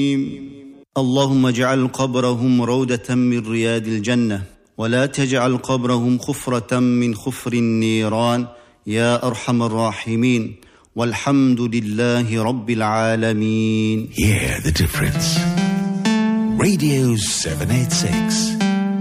اللهم اجعل قبرهم روضة من رياض الجنة ولا تجعل قبرهم خفرة من خفر النيران يا أرحم الراحمين والحمد لله رب العالمين. Hear the difference. Radio 786.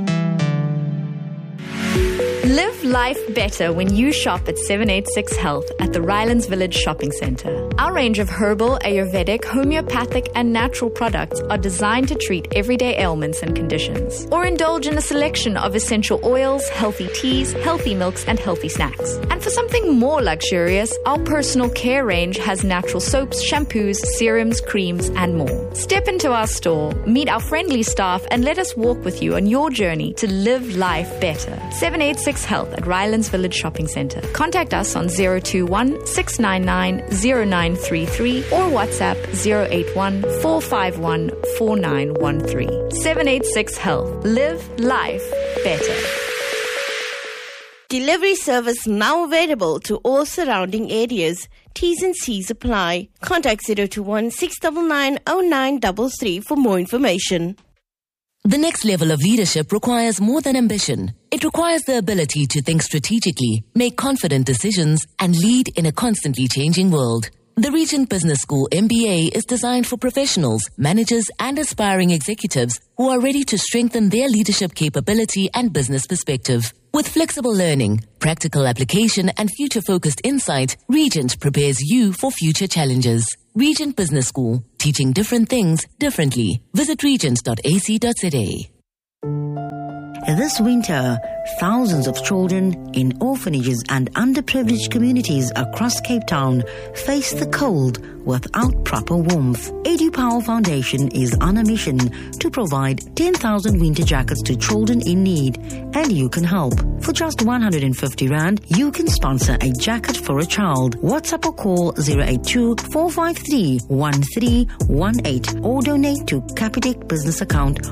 Live life better when you shop at 786 Health at the Rylands Village Shopping Centre. Our range of herbal, Ayurvedic, homeopathic and natural products are designed to treat everyday ailments and conditions. Or indulge in a selection of essential oils, healthy teas, healthy milks and healthy snacks. And for something more luxurious, our personal care range has natural soaps, shampoos, serums, creams and more. Step into our store, meet our friendly staff and let us walk with you on your journey to live life better. 786 Health at Rylands Village Shopping Centre. Contact us on 021 699 0933 or WhatsApp 081 451 4913. 786 Health. Live life better. Delivery service now available to all surrounding areas. T's and C's apply. Contact 021 699 0933 for more information. The next level of leadership requires more than ambition. It requires the ability to think strategically, make confident decisions, and lead in a constantly changing world. The Regent Business School MBA is designed for professionals, managers, and aspiring executives who are ready to strengthen their leadership capability and business perspective. With flexible learning, practical application, and future-focused insight, Regent prepares you for future challenges. Regent Business School, teaching different things differently. Visit regent.ac.za. This winter, thousands of children in orphanages and underprivileged communities across Cape Town face the cold without proper warmth. EduPower Foundation is on a mission to provide 10,000 winter jackets to children in need, and you can help. For just 150 Rand, you can sponsor a jacket for a child. WhatsApp or call 082-453-1318 or donate to Capitec business account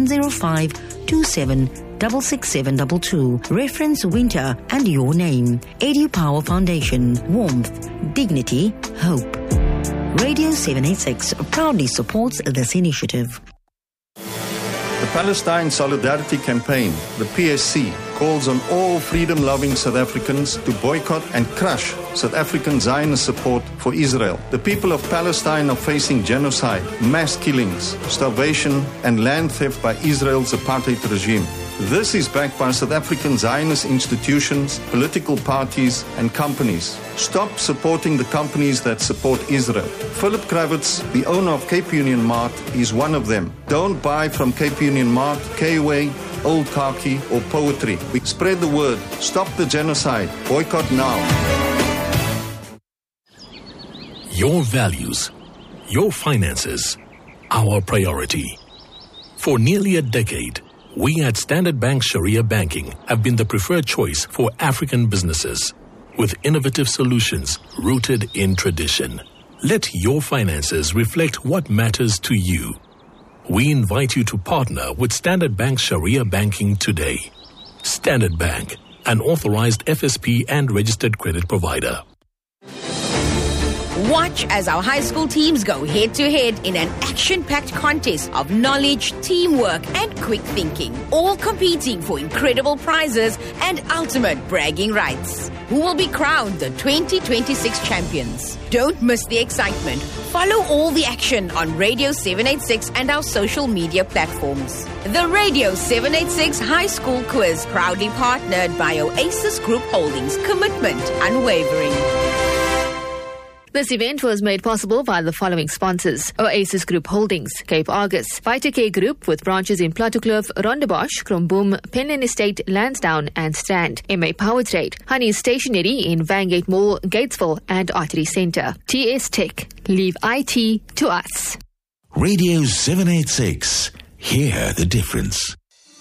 10527666722. Reference winter and your name. EduPower Foundation. Warmth, dignity, hope. Radio 786 proudly supports this initiative. The Palestine Solidarity Campaign, the PSC, calls on all freedom-loving South Africans to boycott and crush South African Zionist support for Israel. The people of Palestine are facing genocide, mass killings, starvation, and land theft by Israel's apartheid regime. This is backed by South African Zionist institutions, political parties, and companies. Stop supporting the companies that support Israel. Philip Kravitz, the owner of Cape Union Mart, is one of them. Don't buy from Cape Union Mart, K-Way, Old Khaki, or Poetry. We spread the word. Stop the genocide. Boycott now. Your values, your finances, our priority. For nearly a decade, we at Standard Bank Sharia Banking have been the preferred choice for African businesses, with innovative solutions rooted in tradition. Let your finances reflect what matters to you. We invite you to partner with Standard Bank Sharia Banking today. Standard Bank, an authorized FSP and registered credit provider. Watch as our high school teams go head-to-head in an action-packed contest of knowledge, teamwork, and quick thinking, all competing for incredible prizes and ultimate bragging rights. Who will be crowned the 2026 champions? Don't miss the excitement. Follow all the action on Radio 786 and our social media platforms. The Radio 786 High School Quiz, proudly partnered by Oasis Group Holdings. Commitment unwavering. This event was made possible by the following sponsors: Oasis Group Holdings, Cape Argus, Vitacare Group with branches in Plattekloof, Rondebosch, Kromboom, Penland Estate, Lansdowne and Strand, MA Power Trade, Honey Stationery in Vangate Mall, Gatesville and Artery Centre, TS Tech, leave IT to us. Radio 786, hear the difference.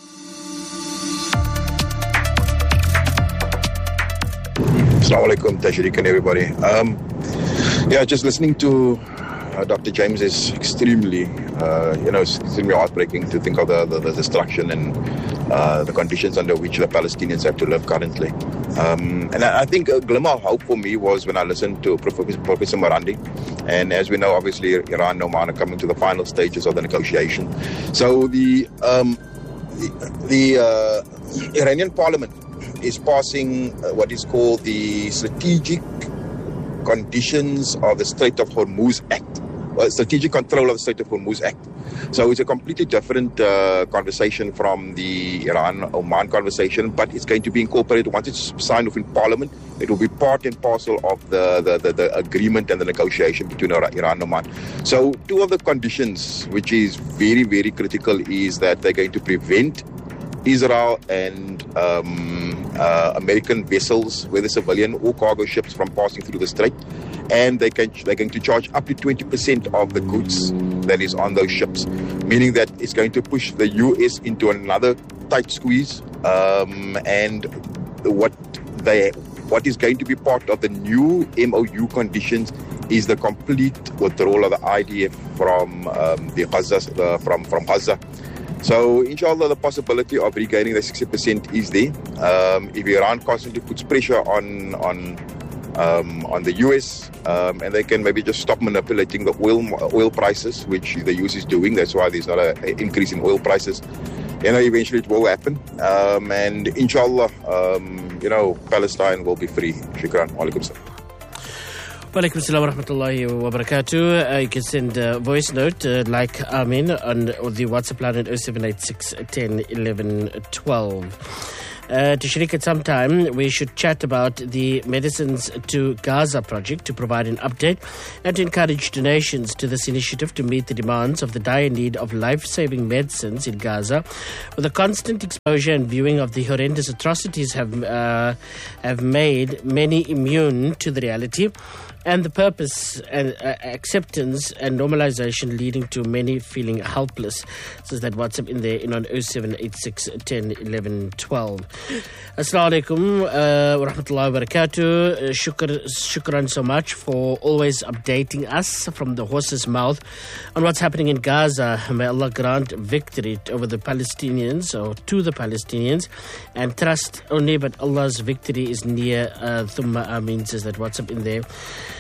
Assalamu alaikum, Tashriq and everybody. Just listening to Dr. James is extremely heartbreaking to think of the destruction and the conditions under which the Palestinians have to live currently. And I think a glimmer of hope for me was when I listened to Professor Marandi. And as we know, obviously, Iran and Oman are coming to the final stages of the negotiation. So the Iranian parliament is passing what is called the Strategic Conditions of the Strait of Hormuz Act, or Strategic Control of the Strait of Hormuz Act. So it's a completely different conversation from the Iran-Oman conversation, but it's going to be incorporated. Once it's signed off in Parliament, it will be part and parcel of the agreement and the negotiation between Iran and Oman. So two of the conditions, which is very, very critical, is that they're going to prevent Israel and American vessels, whether civilian or cargo ships, from passing through the strait. And they're going to charge up to 20% of the goods that is on those ships, meaning that it's going to push the US into another tight squeeze. And what is going to be part of the new MOU conditions is the complete withdrawal of the IDF from from Gaza. So, inshallah, the possibility of regaining the 60% is there. If Iran constantly puts pressure on the US, and they can maybe just stop manipulating the oil prices, which the US is doing. That's why there's not an increase in oil prices. Eventually it will happen. And inshallah, Palestine will be free. Shukran. Walaikum salam. Walaikum salam wa rahmatullahi wa barakatuh. You can send a voice note like Amin on the WhatsApp line at 0786 10 11 12. Tashriq, at some time we should chat about the Medicines to Gaza project to provide an update and to encourage donations to this initiative to meet the demands of the dire need of life-saving medicines in Gaza. With the constant exposure and viewing of the horrendous atrocities have made many immune to the reality and the purpose and acceptance and normalization, leading to many feeling helpless. Says that WhatsApp in there in on 0786 10 11 12. Assalamu alaikum wa rahmatullahi wa barakatuh. Shukran so much for always updating us from the horse's mouth on what's happening in Gaza. May Allah grant victory over the Palestinians, or to the Palestinians, and trust only but Allah's victory is near. Thumma Ameen, says that WhatsApp in there.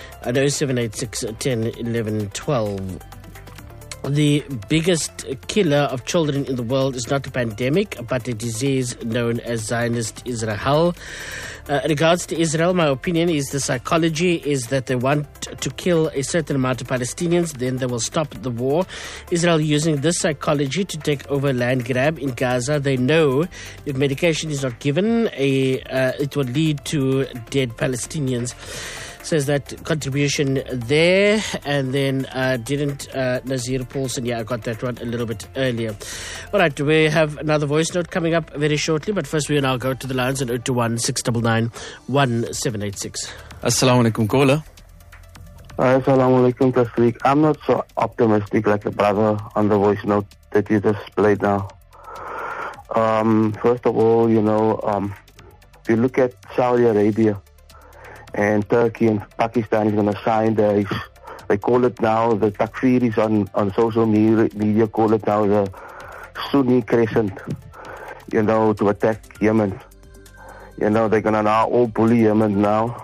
0786 10 11 12. The biggest killer of children in the world is not a pandemic, but a disease known as Zionist Israel. Regards to Israel, my opinion is the psychology is that they want to kill a certain amount of Palestinians, then they will stop the war. Israel using this psychology to take over land grab in Gaza. They know if medication is not given, it will lead to dead Palestinians. Says that contribution there. And then didn't Nazir Paulson? Yeah, I got that one a little bit earlier. All right, we have another voice note coming up very shortly, but first we will now go to the lines at 021 699 1786. Assalamu alaikum, caller. Assalamu alaikum, Tashriq. I'm not so optimistic like the brother on the voice note that you just played now. First of all, if you look at Saudi Arabia, and Turkey and Pakistan is going to sign they call it now, the Takfiris on social media call it now the Sunni Crescent, to attack Yemen. They're going to now all bully Yemen now.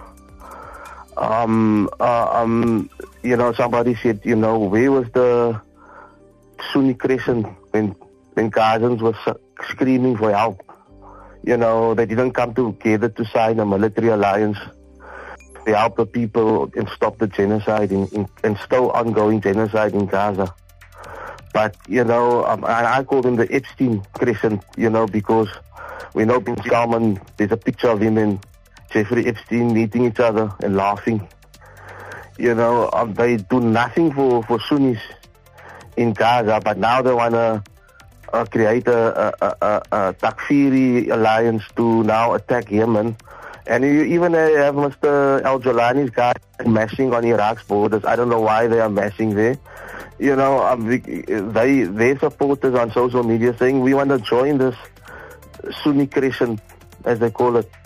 Somebody said, where was the Sunni Crescent when Gazans were screaming for help? They didn't come together to sign a military alliance. They help the people and stop the genocide and still ongoing genocide in Gaza. But, I call them the Epstein Crescent, because we know Bin Salman, there's a picture of him and Jeffrey Epstein meeting each other and laughing. They do nothing for Sunnis in Gaza, but now they want to create a Takfiri alliance to now attack Yemen. And you even have Mr. Al-Jolani's guy mashing on Iraq's borders. I don't know why they are mashing there. Their supporters on social media saying we want to join this Sunni Crescent, as they call it.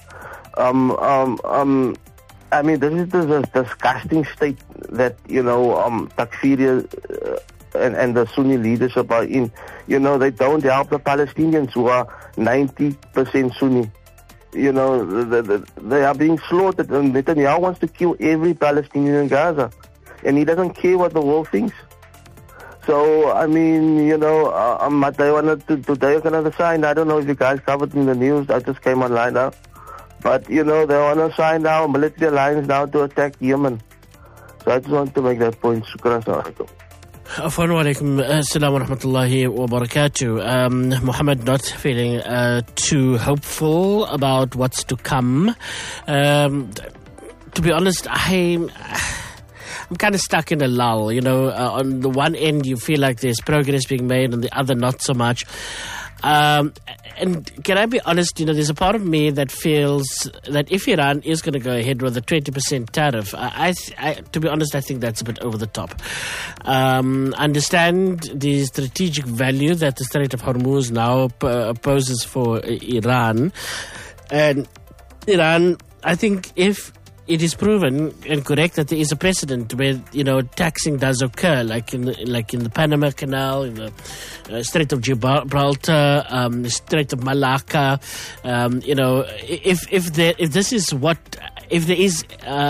This is the disgusting state that, Takfiri and the Sunni leadership are in. They don't help the Palestinians who are 90% Sunni. you know, they are being slaughtered, and Netanyahu wants to kill every Palestinian in Gaza, and he doesn't care what the world thinks. So, I mean, you know, they wanted to take another sign. I don't know if you guys covered in the news. I just came online now. But, you know, they want to sign now a military alliance now to attack Yemen. So I just want to make that point. Shukran. Afwan wa alaikum assalam wa rahmatullahi wa barakatuh. Muhammad not feeling too hopeful about what's to come. To be honest, I'm kind of stuck in a lull. You know, on the one end you feel like there's progress being made, on the other not so much. And can I be honest, you know, there's a part of me that feels that if Iran is going to go ahead with a 20% tariff, I to be honest, I think that's a bit over the top. Understand the strategic value that the Strait of Hormuz now poses for Iran. And Iran, I think if it is proven and correct that there is a precedent where, you know, taxing does occur, like in the Panama Canal, in the Strait of Gibraltar, Strait of Malacca. You know, if there is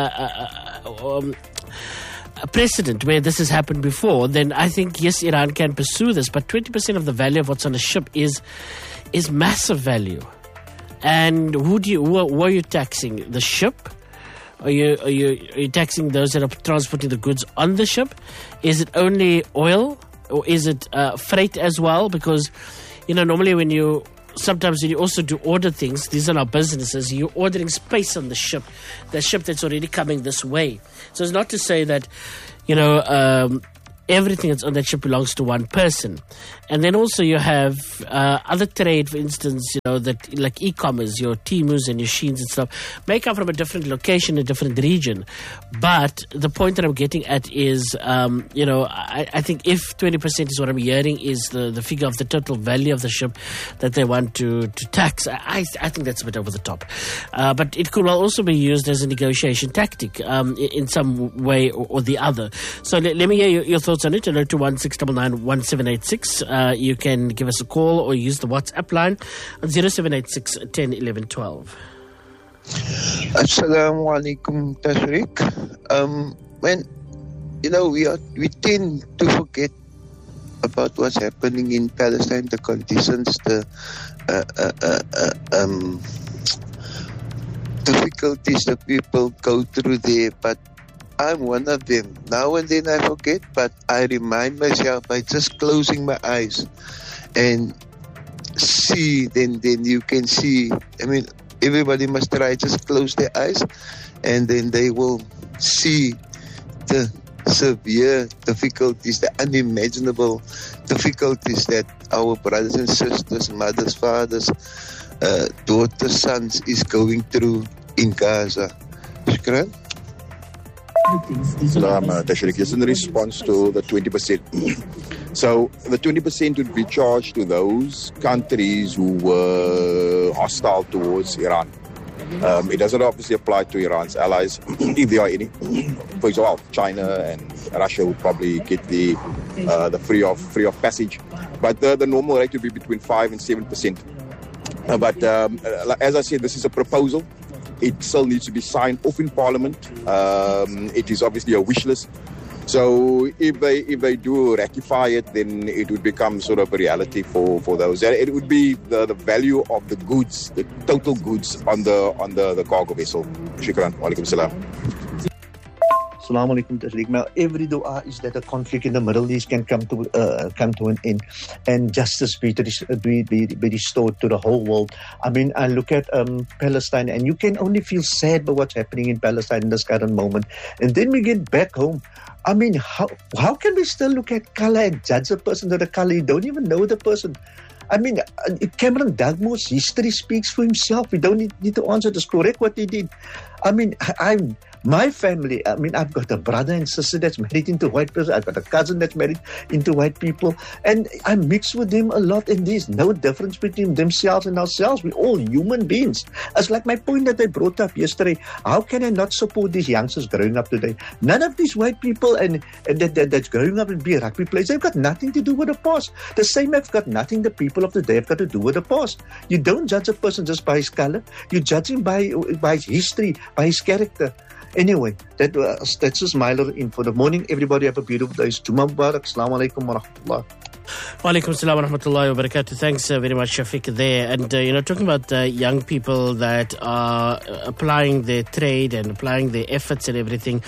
a precedent where this has happened before, then I think yes, Iran can pursue this. But 20% of the value of what's on a ship is massive value. And who are you taxing? The ship? Are you taxing those that are transporting the goods on the ship? Is it only oil, or is it freight as well? Because, you know, normally sometimes when you also do order things, these are our businesses, you're ordering space on the ship that's already coming this way. So it's not to say that, you know, everything that's on that ship belongs to one person. And then also you have other trade, for instance, you know, that like e-commerce, your Temus and your Sheins and stuff may come from a different location, a different region. But the point that I'm getting at is, you know, I think if 20% is what I'm hearing is the figure of the total value of the ship that they want to tax, I think that's a bit over the top. But it could well also be used as a negotiation tactic in some way or the other. So let me hear your thoughts on it. 0216991786. You can give us a call or use the WhatsApp line on 0786 10 11 12. Assalamu alaikum, Tashriq. When, you know, we tend to forget about what's happening in Palestine, the conditions, the difficulties that people go through there, but I'm one of them. Now and then I forget, but I remind myself by just closing my eyes and see, then you can see. I mean, everybody must try, just close their eyes, and then they will see the severe difficulties, the unimaginable difficulties that our brothers and sisters, mothers, fathers, daughters, sons is going through in Gaza. Shukran. Tashriq, just in response to the 20%. So the 20% would be charged to those countries who were hostile towards Iran. It doesn't obviously apply to Iran's allies, if there are any. For example, China and Russia would probably get the free of passage, but the normal rate would be between 5 and 7%. But as I said, this is a proposal. It still needs to be signed off in Parliament. It is obviously a wish list. So if they do ratify it, then it would become sort of a reality for those. It would be the value of the goods, the total goods on the cargo vessel. Shukran. Wa alaikum salam. Assalamu alaikum, Tashriq. Now, every dua is that a conflict in the Middle East can come to an end, and justice be restored to the whole world. I mean, I look at Palestine, and you can only feel sad by what's happening in Palestine in this current moment. And then we get back home. I mean, how can we still look at color and judge a person to the color? You don't even know the person. I mean, Cameron Dugmore's history speaks for himself. We don't need to answer this. Correct what he did. I mean, My family, I mean, I've got a brother and sister that's married into white people. I've got a cousin that's married into white people. And I mix with them a lot, and there's no difference between themselves and ourselves. We're all human beings. It's like my point that I brought up yesterday. How can I not support these youngsters growing up today? None of these white people and that's growing up and be rugby players, they've got nothing to do with the past. The same have got nothing the people of the day have got to do with the past. You don't judge a person just by his color. You judge him by his history, by his character. Anyway, that's just my little info. The morning, everybody have a beautiful day. Jummah Mubarak. Assalamu alaikum wa rahmatullah. Wa alaikum salam wa rahmatullahi wa barakatuh. Thanks very much, Shafiq, there. And, talking about young people that are applying their trade and applying their efforts and everything,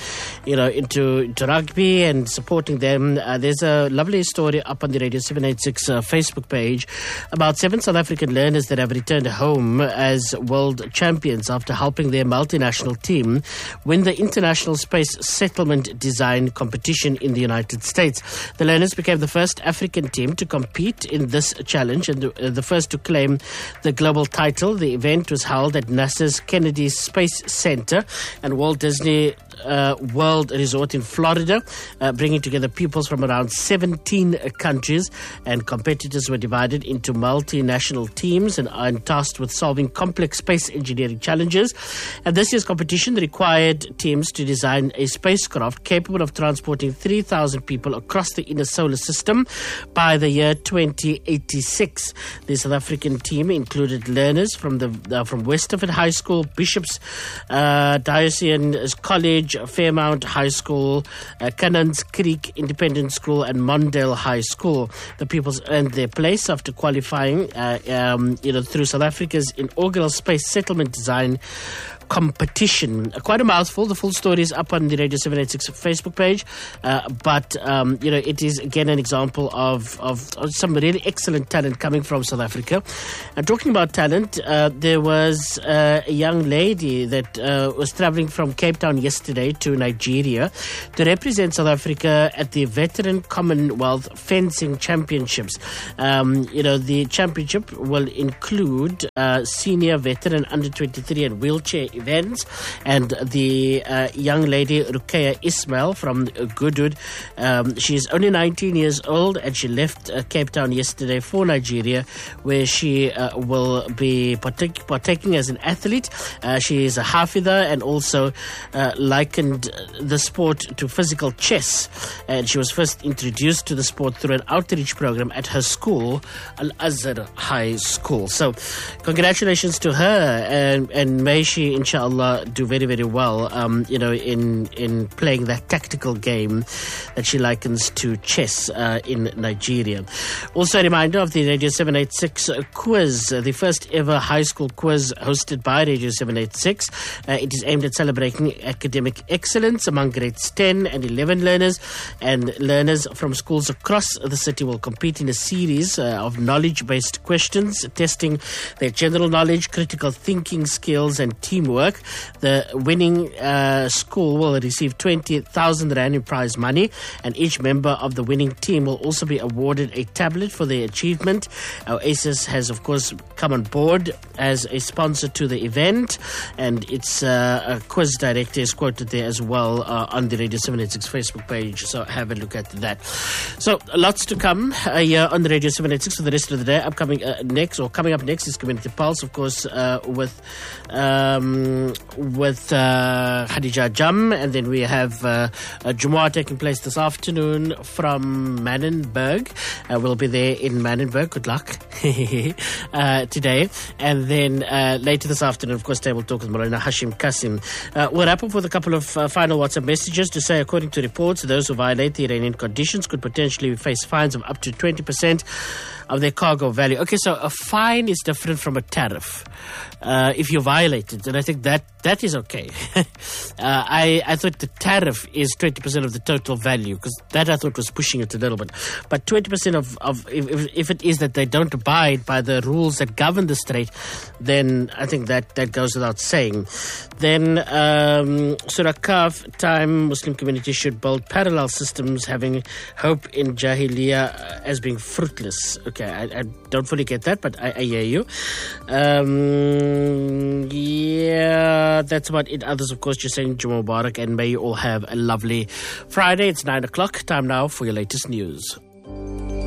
into rugby and supporting them. There's a lovely story up on the Radio 786 Facebook page about 7 South African learners that have returned home as world champions after helping their multinational team win the International Space Settlement Design competition in the United States. The learners became the first African team to compete in this challenge and the first to claim the global title. The event was held at NASA's Kennedy Space Center and Walt Disney World Resort in Florida, bringing together pupils from around 17 countries, and competitors were divided into multinational teams and tasked with solving complex space engineering challenges. And this year's competition required teams to design a spacecraft capable of transporting 3,000 people across the inner solar system by the year 2086. The South African team included learners from Westerford High School, Bishop's Diocesan College, Fairmount High School, Cannons Creek Independent School, and Mondale High School. The pupils earned their place after qualifying, through South Africa's inaugural space settlement design competition. Quite a mouthful. The full story is up on the Radio 786 Facebook page. But it is again an example of some really excellent talent coming from South Africa. And talking about talent, there was a young lady that was traveling from Cape Town yesterday to Nigeria to represent South Africa at the Veteran Commonwealth Fencing Championships. The championship will include senior veteran under 23 and wheelchair events, and the young lady Ruqayya Ismail from Goodwood, she is only 19 years old, and she left Cape Town yesterday for Nigeria, where she will be partaking as an athlete. She is a hafidha and also likened the sport to physical chess, and she was first introduced to the sport through an outreach program at her school, Al-Azhar High School. So congratulations to her, and may she inshallah do very, very well in playing that tactical game that she likens to chess in Nigeria. Also a reminder of the Radio 786 quiz, the first ever high school quiz hosted by Radio 786. It is aimed at celebrating academic excellence among grades 10 and 11 learners, and learners from schools across the city will compete in a series of knowledge-based questions testing their general knowledge, critical thinking skills and teamwork. The winning school will receive 20,000 Rand in prize money, and each member of the winning team will also be awarded a tablet for their achievement. Oasis has of course come on board as a sponsor to the event, and its quiz director is quoted there as well on the Radio 786 Facebook page, so have a look at that. So lots to come here on the Radio 786 for the rest of the day. Coming up next is Community Pulse, of course, with Khadija Jam, and then we have a Jumu'ah taking place this afternoon from Manenberg. We'll be there in Manenberg. Good luck today. And then later this afternoon, of course, Table Talk with Maulana Hashim Kasim. We'll wrap up with a couple of final WhatsApp messages to say, according to reports, those who violate the Iranian conditions could potentially face fines of up to 20% of their cargo value. Okay, so a fine is different from a tariff. If you violate it, and I think that is okay. I thought the tariff is 20% of the total value, because that I thought was pushing it a little bit. But 20% of if it is that they don't buy abide by the rules that govern the state, then I think that goes without saying. Then Surah Kahf, time Muslim community should build parallel systems, having hope in Jahiliyyah as being fruitless. Okay, I don't fully get that, but I hear you. Yeah, that's about it. Others, of course, just saying Jummah Mubarak, and may you all have a lovely Friday. It's 9 o'clock. Time now for your latest news.